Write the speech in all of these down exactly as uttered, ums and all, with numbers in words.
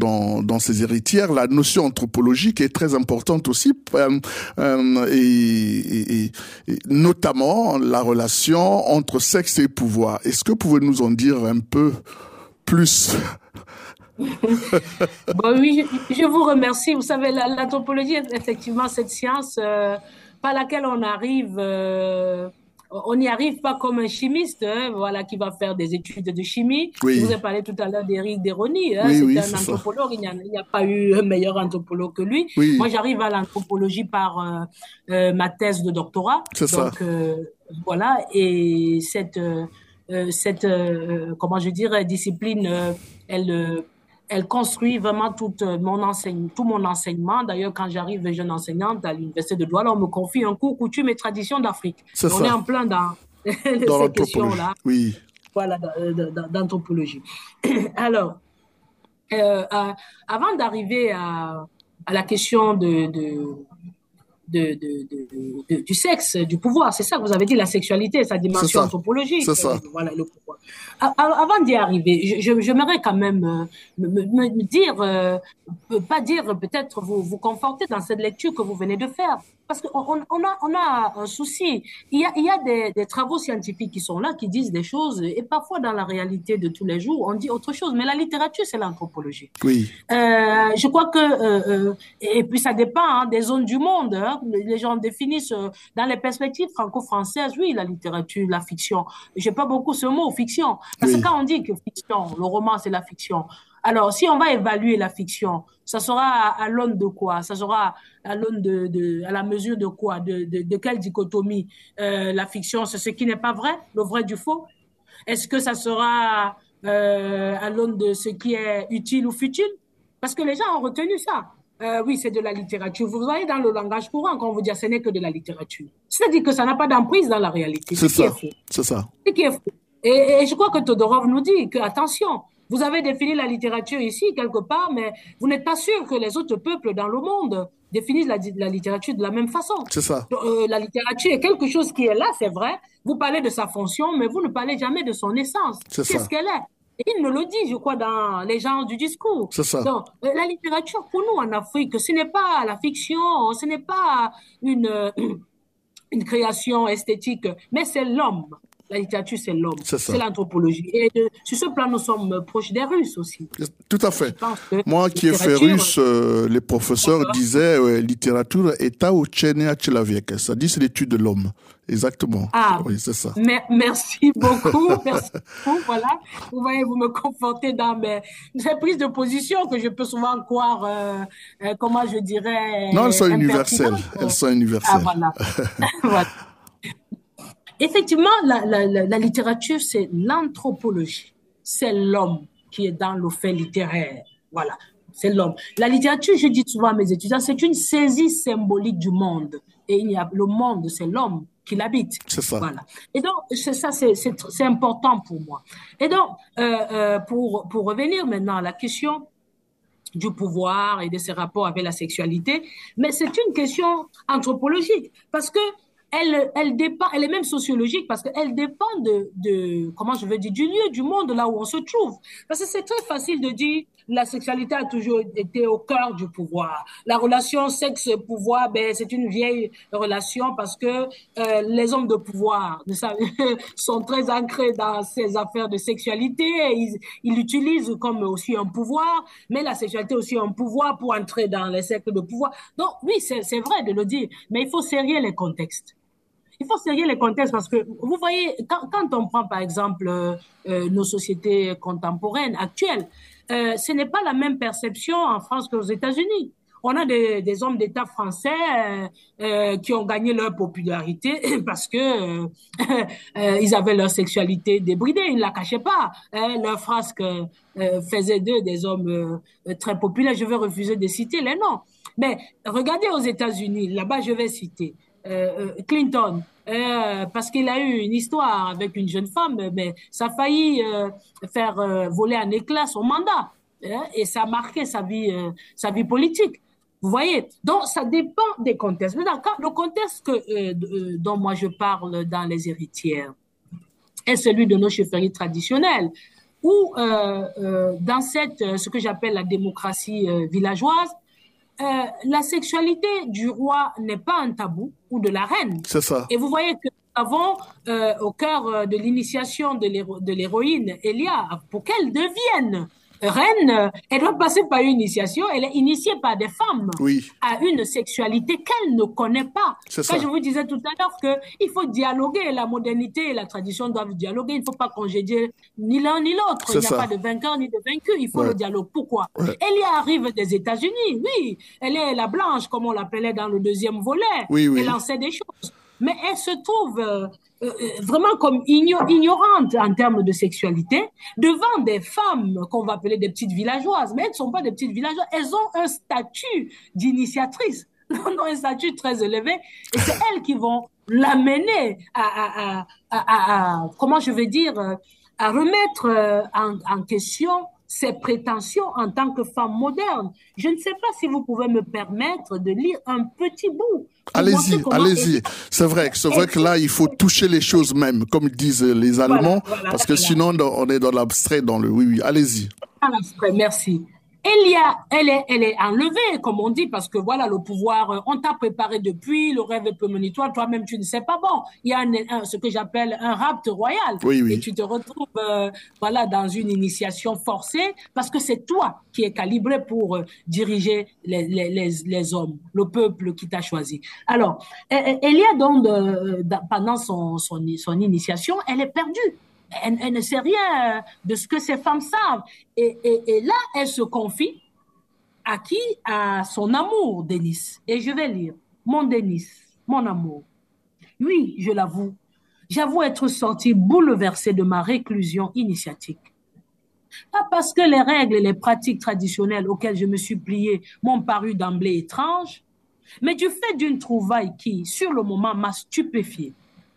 dans, dans ces héritières, la notion anthropologique est très importante aussi, euh, euh, et, et, et, et notamment la relation entre sexe et pouvoir. Est-ce que vous pouvez nous en dire un peu plus? Bon, oui, je, je vous remercie. Vous savez, la- l'anthropologie est effectivement cette science euh, par laquelle on arrive, euh, on n'y arrive pas comme un chimiste, hein, voilà, qui va faire des études de chimie. Je vous Oui, ai parlé tout à l'heure d'Éric Desroni, hein, oui, c'est oui, un c'est ça. anthropologue, il n'y a, il n'y a pas eu un meilleur anthropologue que lui. Moi, Oui, j'arrive à l'anthropologie par euh, euh, ma thèse de doctorat. c'est ça. Donc, euh, voilà, et cette, euh, euh, cette euh, comment je dirais, discipline, euh, elle... euh, elle construit vraiment tout euh, mon enseigne, tout mon enseignement. D'ailleurs, quand j'arrive jeune enseignante à l'université de Douala, on me confie un cours coutume et tradition d'Afrique. C'est Et on est ça. en plein dans Dans ces l'anthropologie. questions-là, Oui, voilà, d'anthropologie. Alors, euh, euh, avant d'arriver à, à la question de, de, de, de, de, de, du sexe, du pouvoir. C'est ça que vous avez dit, la sexualité, sa c'est dimension ça. anthropologique. C'est Euh, ça. voilà, le pouvoir. A- Avant d'y arriver, je, je, j'aimerais quand même euh, me, me, me dire, euh, pas dire, peut-être vous, vous conforter dans cette lecture que vous venez de faire. Parce qu'on on, on a, on a un souci. Il y a, il y a des, des travaux scientifiques qui sont là, qui disent des choses, et parfois dans la réalité de tous les jours, on dit autre chose. Mais la littérature, c'est l'anthropologie. Oui, Euh, je crois que euh, euh, et puis ça dépend hein, des zones du monde. Hein. Les gens définissent euh, dans les perspectives franco-françaises, oui, la littérature, la fiction. J'ai pas beaucoup ce mot fiction parce que oui, quand on dit que fiction, le roman c'est la fiction. Alors si on va évaluer la fiction, ça sera à, à l'aune de quoi? Ça sera à l'aune de, de, à la mesure de quoi? De, de, de quelle dichotomie? Euh, la fiction, c'est ce qui n'est pas vrai, le vrai du faux. Est-ce que ça sera euh, à l'aune de ce qui est utile ou futile? Parce que les gens ont retenu ça. Euh, oui, c'est de la littérature. Vous voyez dans le langage courant quand on vous dit ce n'est que de la littérature. C'est-à-dire que ça n'a pas d'emprise dans la réalité, ce c'est qui est ça. faux. C'est ça. Ce qui est faux. Et, et je crois que Todorov nous dit que, attention, vous avez défini la littérature ici, quelque part, mais vous n'êtes pas sûr que les autres peuples dans le monde définissent la, la littérature de la même façon. C'est ça. Euh, la littérature est quelque chose qui est là, c'est vrai. Vous parlez de sa fonction, mais vous ne parlez jamais de son essence. C'est Qu'est-ce ça. qu'elle est? Et il me le dit, je crois, dans les genres du discours. C'est ça. Donc, euh, la littérature, pour nous, en Afrique, ce n'est pas la fiction, ce n'est pas une, euh, une création esthétique, mais c'est l'homme. La littérature, c'est l'homme, C'est c'est ça. l'anthropologie. Et de, sur ce plan, nous sommes proches des Russes aussi. Tout à Je fait. pense que la Moi qui ai fait littérature, russe, euh, les professeurs disaient euh, littérature est au человека, c'est-à-dire c'est l'étude de l'homme. Exactement. ah, Oui, c'est ça. mer- merci beaucoup, merci beaucoup, voilà. Vous voyez, vous me confortez dans mes, mes prises de position que je peux souvent croire, euh, euh, comment je Non, elles dirais, sont universelles. impertinentes. Elles Euh, sont Ah, universelles. voilà. Voilà. Effectivement, la, la, la, la littérature, c'est l'anthropologie. C'est l'homme qui est dans le fait littéraire. Voilà, c'est l'homme. La littérature, je dis souvent à mes étudiants, c'est une saisie symbolique du monde. Et il y a, le monde, c'est l'homme qui l'habite. C'est ça. Voilà. Et donc, c'est ça, c'est, c'est, c'est important pour moi. Et donc, euh, euh, pour, pour revenir maintenant à la question du pouvoir et de ses rapports avec la sexualité, mais c'est une question anthropologique parce que elle, elle dépend, elle est même sociologique parce qu'elle dépend de, de, comment je veux dire, du lieu, du monde là où on se trouve. Parce que c'est très facile de dire la sexualité a toujours été au cœur du pouvoir. La relation sexe-pouvoir, ben, c'est une vieille relation parce que euh, les hommes de pouvoir sont très ancrés dans ces affaires de sexualité. Ils, ils l'utilisent comme aussi un pouvoir, mais la sexualité est aussi un pouvoir pour entrer dans les cercles de pouvoir. Donc oui, c'est, c'est vrai de le dire, mais il faut serrer les contextes. Il faut serrer les contextes parce que, vous voyez, quand, quand on prend par exemple euh, euh, nos sociétés contemporaines, actuelles, euh, ce n'est pas la même perception en France qu'aux États-Unis. On a des, des hommes d'État français euh, euh, qui ont gagné leur popularité parce que euh, euh, ils avaient leur sexualité débridée, ils ne la cachaient pas. Hein, leur frasque euh, faisait d'eux des hommes euh, très populaires. Je vais refuser de citer les noms. Mais regardez aux États-Unis, là-bas je vais citer euh, Clinton, euh, parce qu'il a eu une histoire avec une jeune femme, mais ça a failli euh, faire euh, voler en éclats son mandat, hein, et ça a marqué sa vie, euh, sa vie politique. Vous voyez, donc ça dépend des contextes. Maintenant, quand, le contexte que, euh, euh, dont moi je parle dans Les Héritières est celui de nos chefferies traditionnelles, où euh, euh, dans cette, ce que j'appelle la démocratie euh, villageoise, euh, la sexualité du roi n'est pas un tabou, ou de la reine. C'est ça. Et vous voyez que nous avons euh, au cœur de l'initiation de l'héroïne Elia, pour qu'elle devienne reine, elle doit passer par une initiation, elle est initiée par des femmes oui. à une sexualité qu'elle ne connaît pas. C'est Quand ça. je vous disais tout à l'heure qu'il faut dialoguer, la modernité et la tradition doivent dialoguer, il ne faut pas congédier ni l'un ni l'autre, il n'y a ça. pas de vainqueur ni de vaincu, il faut ouais. le dialogue. Pourquoi? ouais. Elle y arrive des États-Unis, oui, elle est la blanche, comme on l'appelait dans le deuxième volet, oui, oui. elle en sait des choses, mais elle se trouve... Euh, Euh, vraiment comme igno- ignorantes en termes de sexualité, devant des femmes qu'on va appeler des petites villageoises, mais elles ne sont pas des petites villageoises, elles ont un statut d'initiatrice, elles ont un statut très élevé, et c'est elles qui vont l'amener à, à, à, à, à, à, comment je vais dire, à remettre en, en question ses prétentions en tant que femme moderne. Je ne sais pas si vous pouvez me permettre de lire un petit bout. Allez-y, allez-y. C'est vrai, c'est vrai que là, il faut toucher les choses même, comme disent les Allemands, voilà, voilà, parce que voilà. sinon, on est dans l'abstrait, dans le oui, oui. Allez-y. Dans l'abstrait, merci. Elle, y a, elle, est, elle est enlevée, comme on dit, parce que voilà, le pouvoir, on t'a préparé depuis, le rêve est prémonitoire, toi-même, tu ne sais pas. Bon, il y a un, un, ce que j'appelle un rapt royal. Oui, oui. Et tu te retrouves euh, voilà, dans une initiation forcée, parce que c'est toi qui es calibré pour euh, diriger les, les, les, les hommes, le peuple qui t'a choisi. Alors, elle, elle y a donc, euh, pendant son, son, son initiation, elle est perdue. Elle, elle ne sait rien de ce que ces femmes savent. Et, et, et là, elle se confie à qui? À son amour, Denis. Et je vais lire. Mon Denis, mon amour. Oui, je l'avoue. J'avoue être sortie bouleversée de ma réclusion initiatique. Pas parce que les règles et les pratiques traditionnelles auxquelles je me suis pliée m'ont paru d'emblée étranges, mais du fait d'une trouvaille qui, sur le moment, m'a stupéfiée.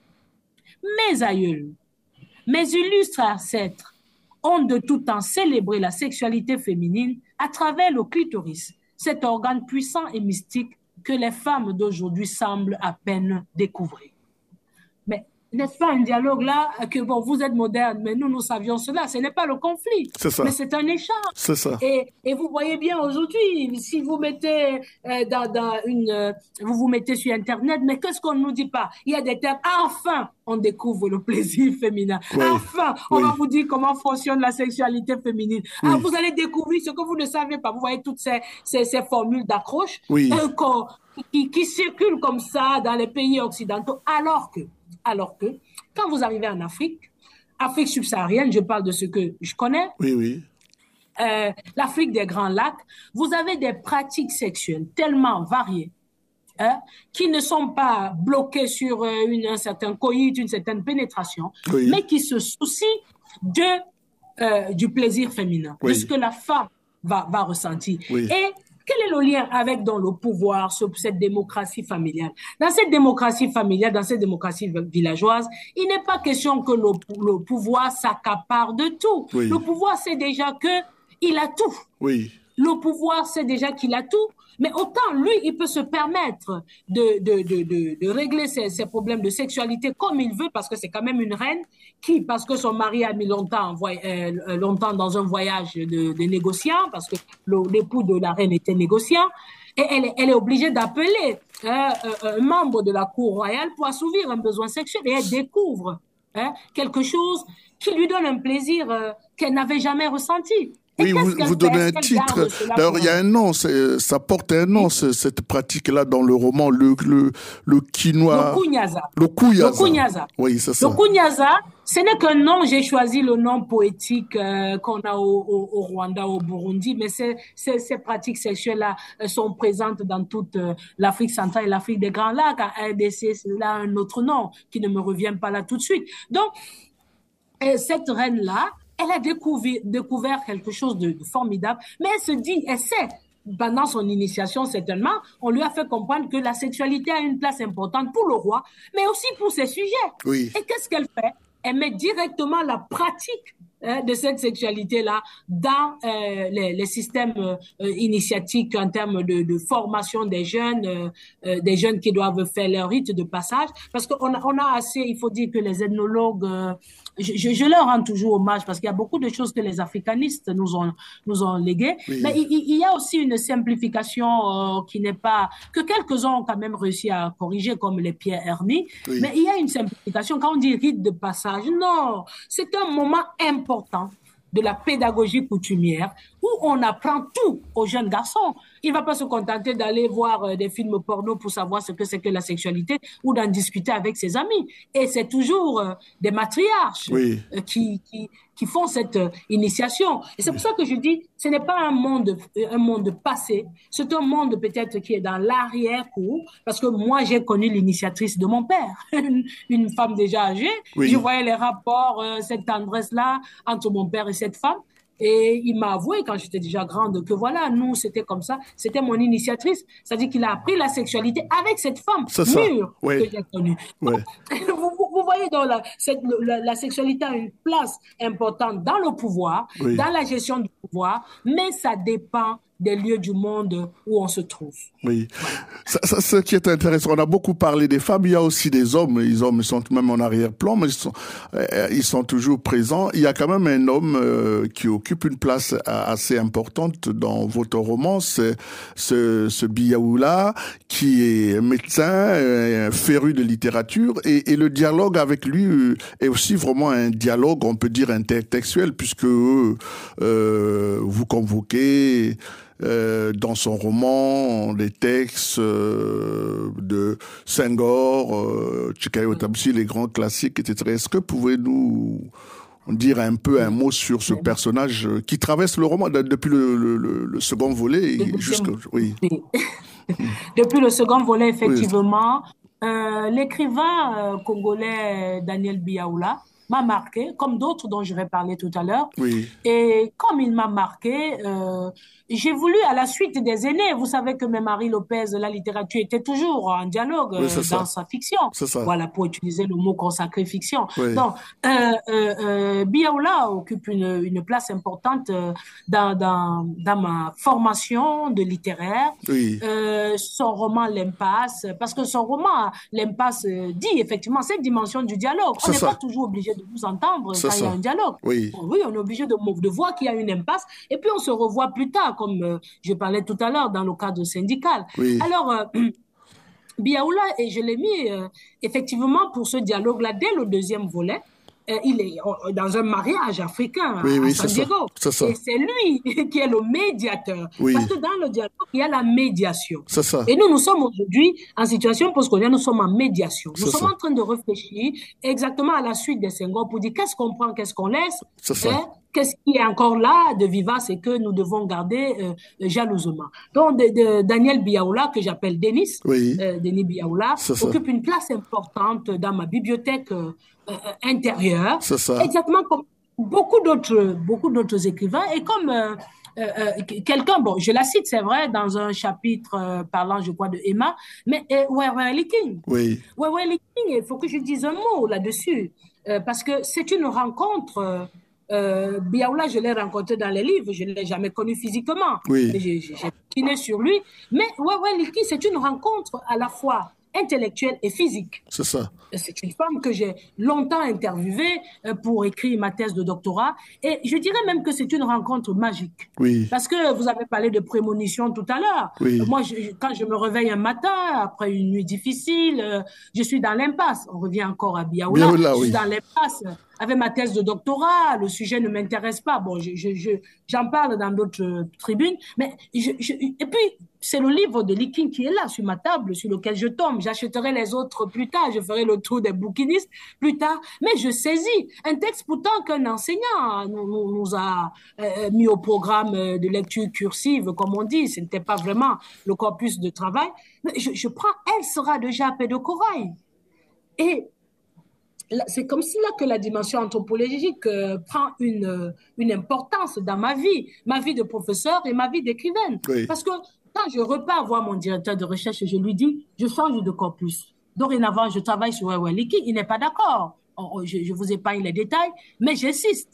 Mes aïeuls, mes illustres ancêtres ont de tout temps célébré la sexualité féminine à travers le clitoris, cet organe puissant et mystique que les femmes d'aujourd'hui semblent à peine découvrir. Mais n'est-ce pas un dialogue là que bon, vous êtes moderne, mais nous, nous savions cela. Ce n'est pas le conflit, c'est ça. mais c'est un échange. C'est ça. Et, et vous voyez bien aujourd'hui, si vous mettez euh, dans, dans une, euh, vous vous mettez sur Internet, mais qu'est-ce qu'on ne nous dit pas? Il y a des termes. Enfin, on découvre le plaisir féminin. Oui. Enfin, on oui. va vous dire comment fonctionne la sexualité féminine. Oui. Alors, vous allez découvrir ce que vous ne savez pas. Vous voyez toutes ces, ces, ces formules d'accroche oui. euh, qui, qui circulent comme ça dans les pays occidentaux, alors que Alors que, quand vous arrivez en Afrique, Afrique subsaharienne, je parle de ce que je connais, oui, oui. Euh, l'Afrique des Grands Lacs, vous avez des pratiques sexuelles tellement variées hein, qui ne sont pas bloquées sur euh, une, un certain coït, une certaine pénétration, oui. mais qui se soucient de, euh, du plaisir féminin, oui. de ce que la femme va, va ressentir. Oui. Et quel est le lien avec dans le pouvoir, cette démocratie familiale? Dans cette démocratie familiale, dans cette démocratie villageoise, il n'est pas question que le, le pouvoir s'accapare de tout. Oui. Le pouvoir sait déjà qu'il a tout. Oui. Le pouvoir sait déjà qu'il a tout. Mais autant, lui, il peut se permettre de, de, de, de, de régler ses, ses problèmes de sexualité comme il veut, parce que c'est quand même une reine qui, parce que son mari a mis longtemps, euh, longtemps dans un voyage de, de négociant, parce que l'époux de la reine était négociant, et elle, elle est obligée d'appeler hein, un membre de la cour royale pour assouvir un besoin sexuel, et elle découvre hein, quelque chose qui lui donne un plaisir euh, qu'elle n'avait jamais ressenti. Oui, vous, vous donnez un titre. D'ailleurs, il y a un nom, ça porte un nom, oui. cette pratique-là dans le roman, le, le, le quinoa. Le kunyaza. Le kunyaza. Le kunyaza. Oui, c'est ça. Le kunyaza, ce n'est qu'un nom, j'ai choisi le nom poétique euh, qu'on a au, au, au Rwanda, au Burundi, mais ces, ces, ces pratiques sexuelles-là euh, sont présentes dans toute euh, l'Afrique centrale et l'Afrique des Grands Lacs. À R D C, c'est là un autre nom qui ne me revient pas là tout de suite. Donc, euh, cette reine-là, elle a découvert, découvert quelque chose de, de formidable, mais elle se dit, elle sait, pendant son initiation certainement, on lui a fait comprendre que la sexualité a une place importante pour le roi, mais aussi pour ses sujets. Oui. Et qu'est-ce qu'elle fait? Elle met directement la pratique hein, de cette sexualité-là dans euh, les, les systèmes euh, initiatiques en termes de, de formation des jeunes, euh, euh, des jeunes qui doivent faire leur rite de passage. Parce qu'on a, on a assez, il faut dire que les ethnologues, euh, je, je, je leur rends toujours hommage parce qu'il y a beaucoup de choses que les africanistes nous ont, nous ont léguées. Mais Oui, il, il y a aussi une simplification euh, qui n'est pas, que quelques-uns ont quand même réussi à corriger, comme les Pierre Hermy. Mais oui. il y a une simplification. Quand on dit rite de passage, non, c'est un moment important de la pédagogie coutumière où on apprend tout aux jeunes garçons. Il ne va pas se contenter d'aller voir euh, des films porno pour savoir ce que c'est que la sexualité ou d'en discuter avec ses amis. Et c'est toujours euh, des matriarches Oui, euh, qui, qui, qui font cette euh, initiation. Et c'est pour oui, ça que je dis, ce n'est pas un monde, euh, un monde passé, c'est un monde peut-être qui est dans l'arrière-cour, parce que moi, j'ai connu l'initiatrice de mon père, une, une femme déjà âgée. Je oui. voyais les rapports, euh, cette tendresse-là entre mon père et cette femme. Et il m'a avoué, quand j'étais déjà grande, que voilà, nous, c'était comme ça. C'était mon initiatrice. C'est-à-dire qu'il a appris la sexualité avec cette femme C'est ça. mûre que Oui, j'ai connue. oui, Vous, vous, vous voyez, donc, la, cette, la, la sexualité a une place importante dans le pouvoir, oui. dans la gestion du pouvoir, mais ça dépend des lieux du monde où on se trouve. Oui, Voilà. ça, ça, ce qui est intéressant, on a beaucoup parlé des femmes, il y a aussi des hommes, les hommes ils sont même en arrière-plan, mais ils sont, euh, ils sont toujours présents. Il y a quand même un homme euh, qui occupe une place assez importante dans votre roman, c'est ce, ce Biaoula, qui est médecin, euh, féru de littérature, et, et le dialogue avec lui euh, est aussi vraiment un dialogue, on peut dire intertextuel, puisque euh, euh, vous convoquez euh, dans son roman, les textes euh, de Senghor, euh, Tchikayo Tamsi, les grands classiques, et cetera. Est-ce que pouvez-nous dire un peu un Oui. mot sur ce Oui. personnage euh, qui traverse le roman de- depuis le, le, le, le second volet Le jusqu'à... deuxième, Oui, oui. Depuis le second volet, oui, effectivement, euh, l'écrivain euh, congolais Daniel Biaoula m'a marqué, comme d'autres dont je vais parler tout à l'heure. oui, Et comme il m'a marqué, euh, j'ai voulu, à la suite des aînés, vous savez que même Marie Lopez, la littérature était toujours en dialogue oui, c'est euh, dans ça, sa fiction. c'est ça, Voilà, pour utiliser le mot consacré fiction. oui, Donc, euh, euh, euh, Biaoula occupe une, une place importante euh, dans, dans, dans ma formation de littéraire. oui, Euh, son roman L'Impasse, parce que son roman L'Impasse euh, dit effectivement cette dimension du dialogue. On c'est n'est pas ça, toujours obligé de nous entendre c'est quand il y a ça, un dialogue. oui, Oui, on est obligé de, de voir qu'il y a une impasse et puis on se revoit plus tard, comme euh, je parlais tout à l'heure dans le cadre syndical. oui, Alors, euh, Biaoula, et je l'ai mis euh, effectivement pour ce dialogue-là dès le deuxième volet. Euh, il est euh, dans un mariage africain oui, à, à oui, c'est San ça, Diego. c'est ça, Et c'est lui qui est le médiateur. Parce oui, que dans le dialogue, il y a la médiation. c'est ça, Et nous, nous sommes aujourd'hui en situation postcoloniale, nous sommes en médiation. Nous c'est sommes ça, en train de réfléchir exactement à la suite des Senghor pour dire qu'est-ce qu'on prend, qu'est-ce qu'on laisse, c'est ça, hein, qu'est-ce qui est encore là de vivace et que nous devons garder euh, jalousement. Donc, de, de Daniel Biaoula, que j'appelle Denis, oui, euh, Denis Biaoula, c'est ça, occupe une place importante dans ma bibliothèque euh, euh, intérieure, c'est ça, exactement comme beaucoup d'autres, beaucoup d'autres écrivains et comme euh, euh, euh, quelqu'un, bon, je la cite, c'est vrai, dans un chapitre euh, parlant, je crois, de Emma, mais euh, Wewe King. oui, Wewe King, il faut que je dise un mot là-dessus, euh, parce que c'est une rencontre. Euh, euh, Biaoula, je l'ai rencontré dans les livres, je ne l'ai jamais connu physiquement. oui, J'ai kiné sur lui. Mais Wewe King, c'est une rencontre à la fois intellectuelle et physique. c'est ça, C'est une femme que j'ai longtemps interviewée pour écrire ma thèse de doctorat. Et je dirais même que c'est une rencontre magique. oui, Parce que vous avez parlé de prémonition tout à l'heure. oui, Moi, je, quand je me réveille un matin, après une nuit difficile, je suis dans l'impasse. On revient encore à bien Biaoula. là, Je suis oui, dans l'impasse avec ma thèse de doctorat. Le sujet ne m'intéresse pas. Bon, je, je, je, j'en parle dans d'autres tribunes. Mais je, je, et puis, c'est le livre de Liking qui est là sur ma table, sur lequel je tombe. J'achèterai les autres plus tard. Je ferai le tour des bouquinistes plus tard. Mais je saisis un texte pourtant qu'un enseignant nous, nous, nous a euh, mis au programme de lecture cursive, comme on dit. Ce n'était pas vraiment le corpus de travail. Mais je, je prends Elle sera de Jappe et de Corail. Et c'est comme cela que la dimension anthropologique euh, prend une, euh, une importance dans ma vie, ma vie de professeur et ma vie d'écrivaine. oui, Parce que quand je repars voir mon directeur de recherche, je lui dis, je change de corpus. Dorénavant, je travaille sur Wewe King. Il n'est pas d'accord. Je, je vous épargne les détails, mais j'insiste.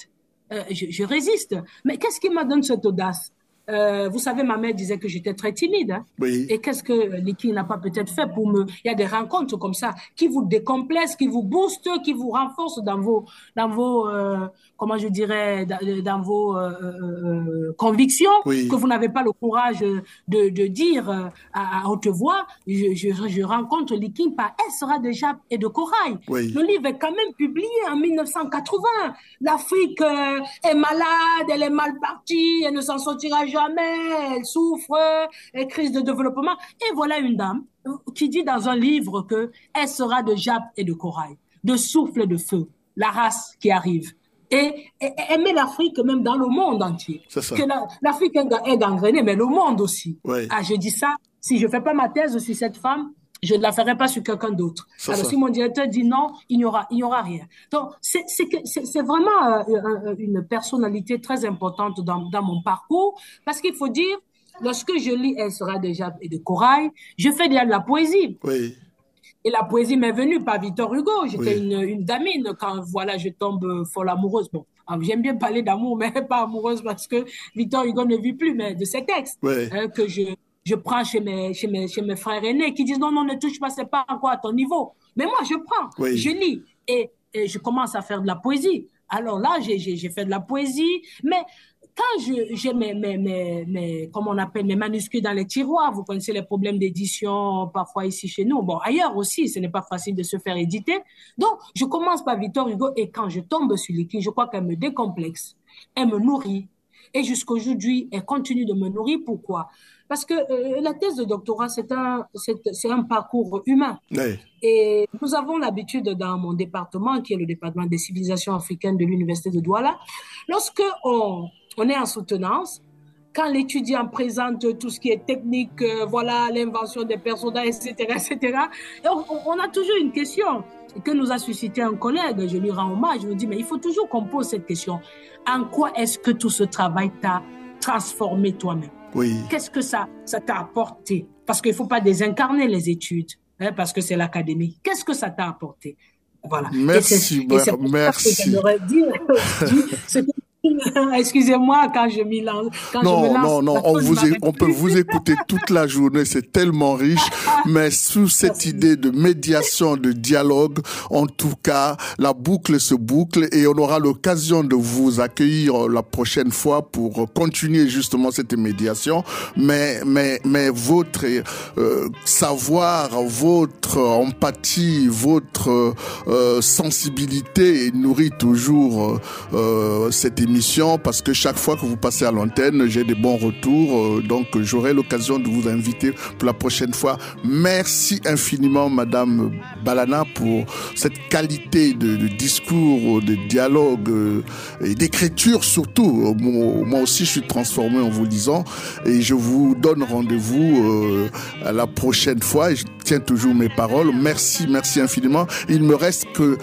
euh, je, je résiste. Mais qu'est-ce qui m'a donné cette audace? Euh, vous savez, ma mère disait que j'étais très timide. Hein? Oui. Et qu'est-ce que Liki n'a pas peut-être fait pour me... Il y a des rencontres comme ça qui vous décomplexent, qui vous boostent, qui vous renforcent dans vos, dans vos, euh, comment je dirais, dans, dans vos euh, euh, convictions, Oui. que vous n'avez pas le courage de, de dire à, à haute voix. Je, je, je rencontre Liki par Elle sera de Jappe et de Corail. Oui. Le livre est quand même publié en mille neuf cent quatre-vingts. L'Afrique euh, est malade, elle est mal partie, elle ne s'en sortira jamais. Jamais, elle souffre, elle crise de développement. Et voilà une dame qui dit dans un livre que elle sera de Jappe et de Corail, de souffle et de feu, la race qui arrive. Et, et aimer l'Afrique même dans le monde entier. C'est ça. Que la, l'Afrique est gangrénée, mais le monde aussi. Oui. Ah, je dis ça, si je ne fais pas ma thèse sur cette femme, je ne la ferai pas sur quelqu'un d'autre. C'est Alors, ça. si mon directeur dit non, il n'y aura, il n'y aura rien. Donc, c'est, c'est, c'est, c'est vraiment euh, une personnalité très importante dans, dans mon parcours, parce qu'il faut dire, lorsque je lis Elle sera de Jappe et de Corail, je fais déjà de la poésie. Oui. Et la poésie m'est venue par Victor Hugo. J'étais Oui. une, une gamine quand, voilà, je tombe folle amoureuse. Bon, j'aime bien parler d'amour, mais pas amoureuse parce que Victor Hugo ne vit plus, mais de ses textes Oui. hein, que je... je prends chez mes, chez mes, chez mes frères aînés qui disent non, non, ne touche pas, c'est pas encore à ton niveau. Mais moi, je prends, oui. je lis et, et je commence à faire de la poésie. Alors là, j'ai, j'ai, j'ai fait de la poésie, mais quand je, j'ai mes, mes, mes, mes, comment on appelle, mes manuscrits dans les tiroirs, vous connaissez les problèmes d'édition parfois ici chez nous. Bon, ailleurs aussi, ce n'est pas facile de se faire éditer. Donc, je commence par Victor Hugo et quand je tombe sur Liki, je crois qu'elle me décomplexe, elle me nourrit. Et jusqu'aujourd'hui, elle continue de me nourrir. Pourquoi? Parce que euh, la thèse de doctorat, c'est un, c'est, c'est un parcours humain. Oui. Et nous avons l'habitude dans mon département, qui est le département des civilisations africaines de l'Université de Douala, lorsque on, on est en soutenance, quand l'étudiant présente tout ce qui est technique, euh, voilà, l'invention des personnages, et cetera, et cetera, et on, on a toujours une question que nous a suscité un collègue, je lui rends hommage, je lui dis, mais il faut toujours qu'on pose cette question. En quoi est-ce que tout ce travail t'a transformé toi-même? Oui. Qu'est-ce que ça, ça t'a apporté? Parce qu'il ne faut pas désincarner les études, hein, parce que c'est l'académie. Qu'est-ce que ça t'a apporté? Voilà. Merci, et c'est, et c'est pour merci. Ça que j'aimerais dire, c'est que excusez-moi quand je m'y lance. Quand non, je me lance, non, non, on, vous é- on peut vous écouter toute la journée, c'est tellement riche, mais sous cette Merci. idée de médiation, de dialogue, en tout cas, la boucle se boucle et on aura l'occasion de vous accueillir la prochaine fois pour continuer justement cette médiation, mais, mais, mais votre euh, savoir, votre empathie, votre euh, sensibilité nourrit toujours euh, cette émission. Parce que chaque fois que vous passez à l'antenne, j'ai des bons retours, euh, donc j'aurai l'occasion de vous inviter pour la prochaine fois. Merci infiniment, Madame Balana, pour cette qualité de, de discours, de dialogue euh, et d'écriture surtout. Moi, moi aussi, je suis transformé en vous lisant et je vous donne rendez-vous euh, à la prochaine fois. Et je tiens toujours mes paroles. Merci, merci infiniment. Il me reste que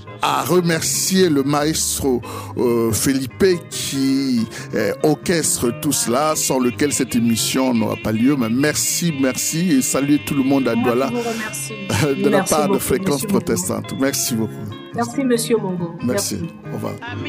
à remercier le maestro euh, Felipe qui euh, orchestre tout cela, sans lequel cette émission n'aura pas lieu. Mais merci, merci et saluer tout le monde à Douala de merci la part beaucoup, de Fréquence Protestante. Mongo. Merci beaucoup. Merci, Monsieur Mongo. Merci. merci. Au revoir.